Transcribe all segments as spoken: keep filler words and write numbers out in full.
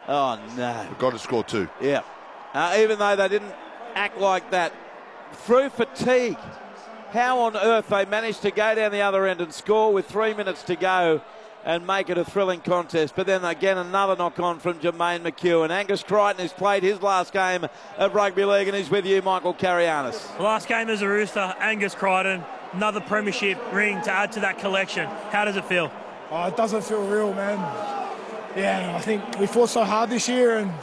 Oh, no. We've got to score two. Yeah. Uh, even though they didn't act like that. Through fatigue. How on earth they managed to go down the other end and score with three minutes to go and make it a thrilling contest. But then again, another knock-on from Jermaine McEwen. Angus Crichton, who's played his last game of rugby league, and he's with you, Michael Carianis. Last game as a Rooster, Angus Crichton, another premiership ring to add to that collection. How does it feel? Oh, it doesn't feel real, man. Yeah, I think we fought so hard this year, and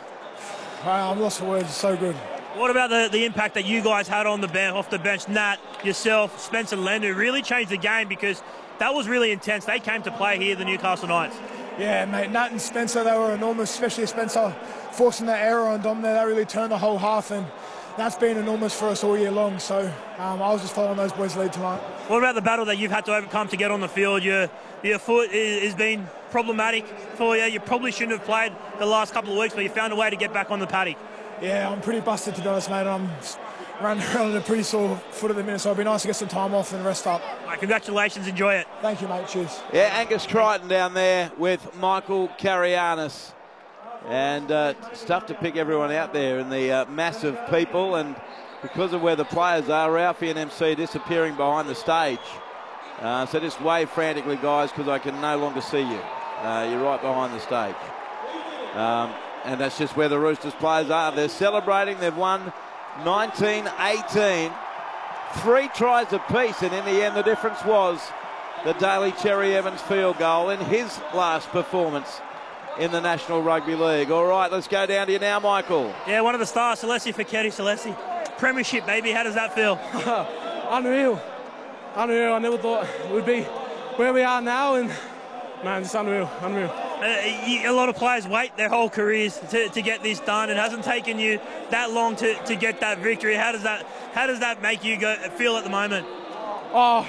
I'm lost for words. It's so good. What about the, the impact that you guys had on the bench, off the bench? Nat, yourself, Spencer Lendu really changed the game, because that was really intense. They came to play here, the Newcastle Knights. Yeah, mate, Nat and Spencer, they were enormous, especially Spencer forcing that error on Dom there. That really turned the whole half, and that's been enormous for us all year long. So um, I was just following those boys' lead tonight. What about the battle that you've had to overcome to get on the field? Your, your foot has been problematic for you. You probably shouldn't have played the last couple of weeks, but you found a way to get back on the paddock. Yeah, I'm pretty busted, to be honest, mate. I'm running around with a pretty sore foot at the minute, so it'd be nice to get some time off and rest up. Right, congratulations, enjoy it. Thank you, mate. Cheers. Yeah, Angus Crichton down there with Michael Carianis. And uh, it's tough to pick everyone out there in the uh, mass of people, and because of where the players are, Ralphie and M C disappearing behind the stage. Uh, so just wave frantically, guys, because I can no longer see you. Uh, you're right behind the stage. Um, and that's just where the Roosters players are. They're celebrating. They've won nineteen eighteen. Three tries apiece, and in the end the difference was the Daly Cherry Evans field goal in his last performance in the National Rugby League. All right, let's go down to you now, Michael. Yeah, one of the stars, Celeste Feketi. Celeste, premiership, baby. How does that feel? Unreal. Unreal. I never thought it would be where we are now, and man, it's unreal. Unreal. Uh, a lot of players wait their whole careers to, to get this done. It hasn't taken you that long to, to get that victory. How does that how does that make you go feel at the moment? Oh,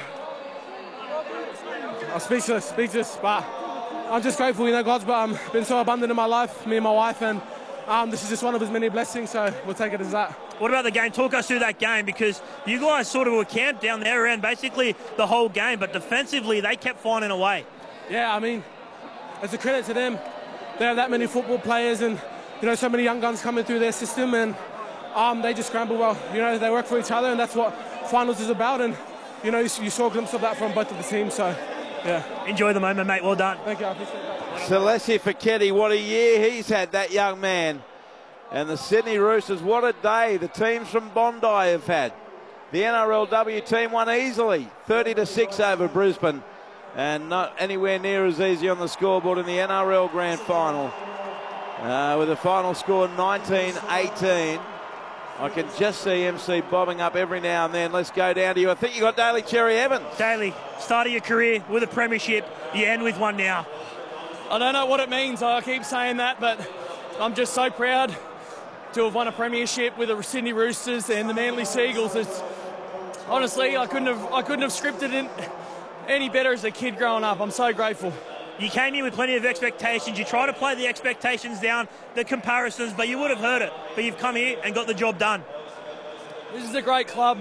I'm speechless, speechless. But I'm just grateful. You know, God's um, been so abundant in my life, me and my wife, and um, this is just one of his many blessings. So we'll take it as that. What about the game? Talk us through that game, because you guys sort of were camped down their end basically the whole game, but defensively they kept finding a way. Yeah, I mean, it's a credit to them. They have that many football players, and you know, so many young guns coming through their system, and um, they just scramble well. You know, they work for each other, and that's what finals is about. And you know, you, you saw a glimpse of that from both of the teams. So, yeah. Enjoy the moment, mate. Well done. Thank you. I appreciate that. Celeste Feketi, what a year he's had, that young man. And the Sydney Roosters, what a day the teams from Bondi have had. The N R L W team won easily, thirty to six over Brisbane. And not anywhere near as easy on the scoreboard in the N R L Grand Final. Uh, with a final score nineteen eighteen. I can just see M C bobbing up every now and then. Let's go down to you. I think you got Daly Cherry Evans. Daly, start of your career with a premiership. You end with one now. I don't know what it means. I keep saying that, but I'm just so proud to have won a premiership with the Sydney Roosters and the Manly Seagulls. It's, honestly, I couldn't have I couldn't have scripted it any better as a kid growing up. I'm so grateful. You came here with plenty of expectations. You try to play the expectations down, the comparisons, but you would have heard it. But you've come here and got the job done. This is a great club,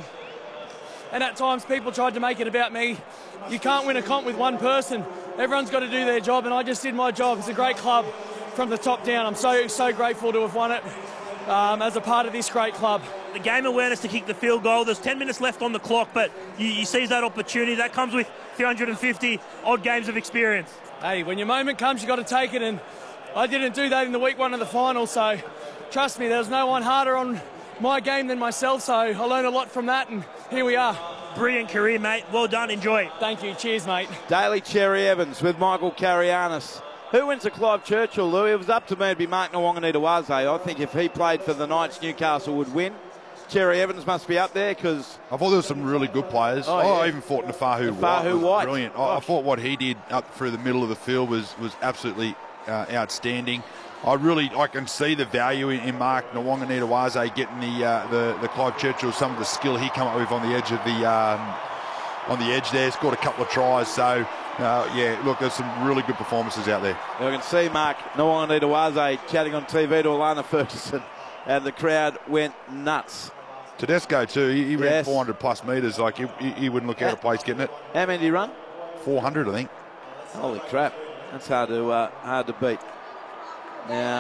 and at times people tried to make it about me. You can't win a comp with one person. Everyone's got to do their job, and I just did my job. It's a great club from the top down. I'm so, so grateful to have won it um, as a part of this great club. The game awareness to kick the field goal. There's ten minutes left on the clock, but you, you seize that opportunity. That comes with three hundred fifty odd games of experience. Hey, when your moment comes, you got to take it, and I didn't do that in the week one of the final, so trust me, there was no one harder on my game than myself, so I learned a lot from that, and here we are. Brilliant career, mate. Well done. Enjoy. Thank you. Cheers, mate. Daly Cherry Evans with Michael Carianis. Who wins the Clive Churchill, Louis? It was up to me. It'd be Mark Nawaqanitawase. I think if he played for the Knights, Newcastle would win. Cherry Evans must be up there because I thought there were some really good players. Oh, oh yeah. I even thought Nafahu White was White. brilliant. I, I thought what he did up through the middle of the field was was absolutely uh, outstanding. I really I can see the value in, in Mark Nawaqanitawase getting the uh, the the Clive Churchill, some of the skill he came up with on the edge of the um, on the edge there. Scored a couple of tries. So uh, yeah, look, there's some really good performances out there. I can see Mark Nawaqanitawase chatting on T V to Alana Ferguson, and the crowd went nuts. Tedesco too, he, he ran Yes. four hundred plus metres, like he, he wouldn't look out of place getting it. How many did he run? four hundred, I think. Holy crap, that's hard to uh, hard to beat. Now